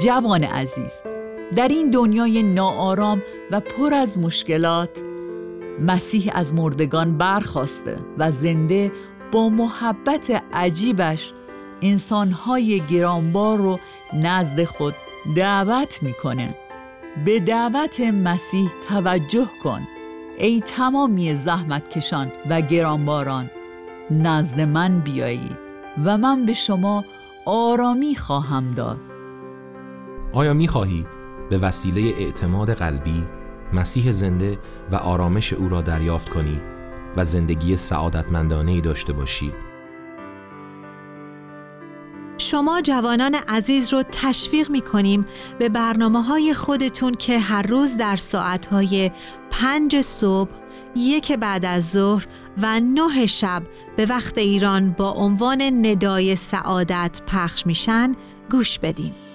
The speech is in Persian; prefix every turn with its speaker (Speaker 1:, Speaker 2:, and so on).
Speaker 1: جوان عزیز، در این دنیای ناآرام و پر از مشکلات مسیح از مردگان برخاسته و زنده با محبت عجیبش انسانهای گرانبار رو نزد خود دعوت میکنه. به دعوت مسیح توجه کن ای تمامی زحمتکشان و گرانباران، نزد من بیایید و من به شما آرامی خواهم داد.
Speaker 2: آیا می‌خواهی به وسیله اعتماد قلبی مسیح زنده و آرامش او را دریافت کنی و زندگی سعادتمندانه‌ای داشته باشی؟
Speaker 3: شما جوانان عزیز رو تشویق می‌کنیم به برنامه‌های خودتون که هر روز در ساعت‌های 5 صبح، 1 بعد از ظهر و 9 شب به وقت ایران با عنوان ندای سعادت پخش میشن گوش بدین.